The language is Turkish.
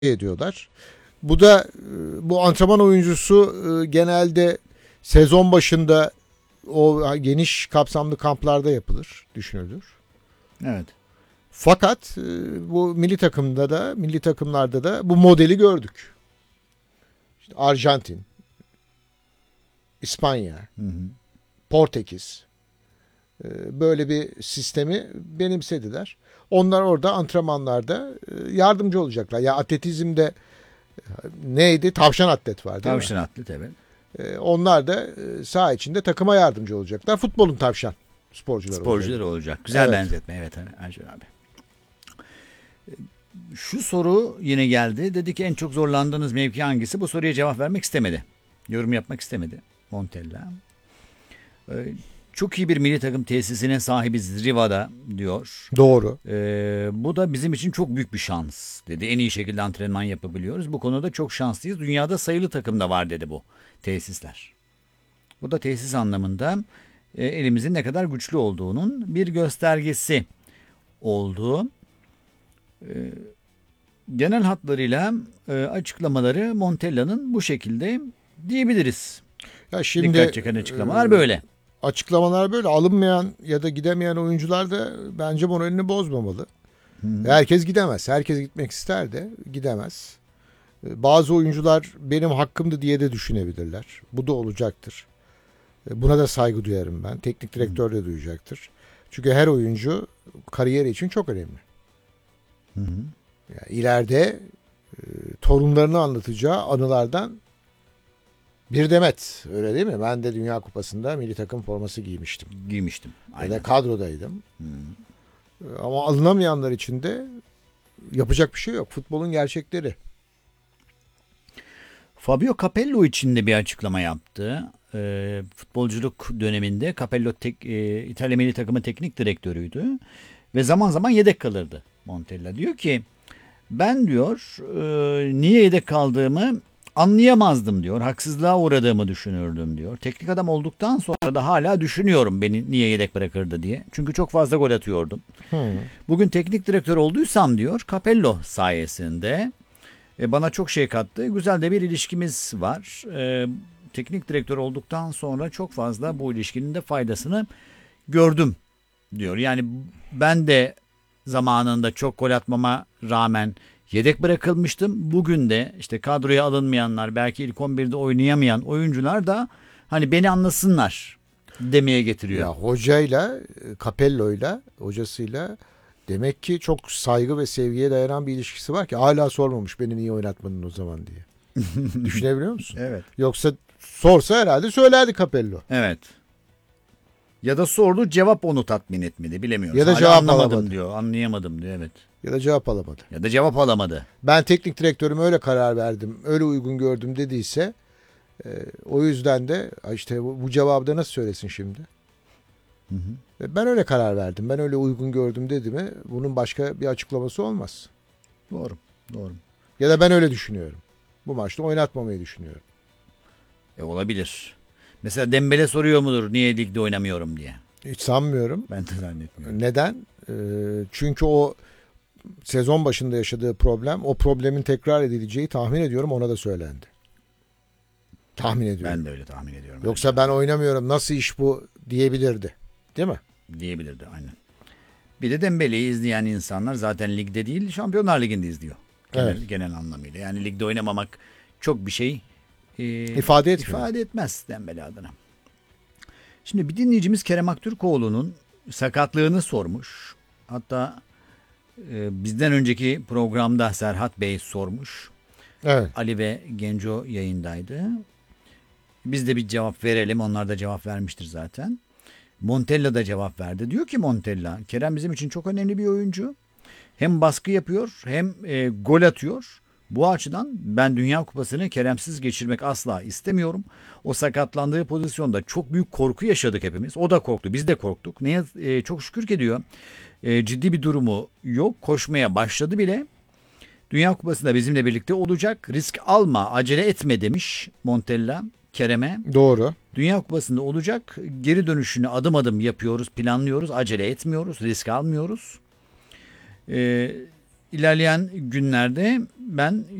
ediyorlar. Bu da bu antrenman oyuncusu genelde sezon başında o geniş kapsamlı kamplarda yapılır, düşünülür. Evet. Fakat bu milli takımlarda da bu modeli gördük. İşte Arjantin, İspanya, Portekiz böyle bir sistemi benimsediler. Onlar orada antrenmanlarda yardımcı olacaklar. Ya atletizmde neydi? Tavşan atlet var değil mi? Tavşan atlet, evet. Onlar da saha içinde takıma yardımcı olacaklar. Futbolun tavşan sporcuları olacak. Güzel evet. Benzetme. Evet Ercan abi. Şu soru yine geldi. Dedi ki en çok zorlandığınız mevki hangisi? Bu soruya cevap vermek istemedi. Yorum yapmak istemedi Montella. Çok iyi bir milli takım tesisine sahibiz Riva'da diyor. Doğru. Bu da bizim için çok büyük bir şans dedi. En iyi şekilde antrenman yapabiliyoruz. Bu konuda çok şanslıyız. Dünyada sayılı takımda var dedi bu tesisler. Bu da tesis anlamında elimizin ne kadar güçlü olduğunun bir göstergesi oldu. Genel hatlarıyla açıklamaları Montella'nın bu şekilde diyebiliriz. Ya şimdi dikkat çeken açıklamalar böyle. Açıklamalar böyle. Alınmayan ya da gidemeyen oyuncular da bence moralini bozmamalı. Herkes gidemez. Herkes gitmek ister de gidemez. Bazı oyuncular benim hakkımdı diye de düşünebilirler. Bu da olacaktır. Buna da saygı duyarım ben. Teknik direktör de duyacaktır. Çünkü her oyuncu kariyeri için çok önemli. Yani ileride torunlarını anlatacağı anılardan bir demet. Öyle değil mi? Ben de Dünya Kupası'nda milli takım forması giymiştim. Aynen. Ya da kadrodaydım. Ama alınamayanlar için de yapacak bir şey yok. Futbolun gerçekleri. Fabio Capello için de bir açıklama yaptı. Futbolculuk döneminde Capello İtalya milli takımı teknik direktörüydü. Ve zaman zaman yedek kalırdı Montella. Diyor ki ben diyor niye yedek kaldığımı anlayamazdım diyor. Haksızlığa uğradığımı düşünürdüm diyor. Teknik adam olduktan sonra da hala düşünüyorum beni niye yedek bırakırdı diye. Çünkü çok fazla gol atıyordum. Bugün teknik direktör olduysam diyor Capello sayesinde bana çok şey kattı. Güzel de bir ilişkimiz var. Teknik direktör olduktan sonra çok fazla bu ilişkinin de faydasını gördüm diyor. Yani ben de zamanında çok gol atmama rağmen yedek bırakılmıştım. Bugün de işte kadroya alınmayanlar, belki ilk 11'de oynayamayan oyuncular da hani beni anlasınlar demeye getiriyor. Ya hocayla, Capello'yla, hocasıyla demek ki çok saygı ve sevgiye dayanan bir ilişkisi var ki hala sormamış beni niye oynatmadın o zaman diye. Düşünebiliyor musun? Evet. Yoksa sorsa herhalde söylerdi Capello. Evet. Ya da sordu, cevap onu tatmin etmedi, bilemiyoruz. Ya da Hala cevap anlamadım alamadı. diyor, anlayamadım diyor, evet. Ya da cevap alamadı. Ya da cevap alamadı. Ben teknik direktörüm öyle karar verdim, öyle uygun gördüm dediyse o yüzden de işte bu cevabı da nasıl söylesin şimdi? Ben öyle karar verdim, ben öyle uygun gördüm dedi mi bunun başka bir açıklaması olmaz. Doğru. Ya da ben öyle düşünüyorum. Bu maçta oynatmamayı düşünüyorum. Olabilir. Mesela Dembele soruyor mudur niye ligde oynamıyorum diye. Hiç sanmıyorum. Ben de zannetmiyorum. Neden? Çünkü o sezon başında yaşadığı problem, o problemin tekrar edileceği tahmin ediyorum ona da söylendi. Tahmin ediyorum. Ben de öyle tahmin ediyorum. Yoksa ben oynamıyorum nasıl iş bu diyebilirdi. Değil mi? Diyebilirdi aynen. Bir de Dembele'yi izleyen insanlar zaten ligde değil Şampiyonlar Ligi'nde izliyor. Genel anlamıyla. Yani ligde oynamamak çok bir şey ifade etmez Dembele adına. Şimdi bir dinleyicimiz Kerem Aktürkoğlu'nun sakatlığını sormuş. Hatta bizden önceki programda Serhat Bey sormuş. Evet. Ali ve Genco yayındaydı. Biz de bir cevap verelim. Onlar da cevap vermiştir zaten. Montella da cevap verdi. Diyor ki Montella, Kerem bizim için çok önemli bir oyuncu. Hem baskı yapıyor hem gol atıyor. Bu açıdan ben Dünya Kupası'nı Kerem'siz geçirmek asla istemiyorum. O sakatlandığı pozisyonda çok büyük korku yaşadık hepimiz. O da korktu, biz de korktuk. Çok şükür ki diyor ciddi bir durumu yok. Koşmaya başladı bile. Dünya Kupası'nda bizimle birlikte olacak. Risk alma, acele etme demiş Montella Kerem'e. Doğru. Dünya Kupası'nda olacak. Geri dönüşünü adım adım yapıyoruz, planlıyoruz. Acele etmiyoruz, risk almıyoruz. ilerleyen günlerde ben